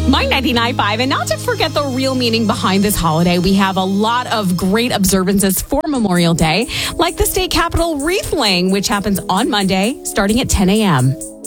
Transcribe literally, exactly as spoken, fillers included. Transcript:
My ninety-nine point five. And not to forget the real meaning behind this holiday, we have a lot of great observances for Memorial Day, like the state capitol wreath laying, which happens on Monday starting at ten a.m.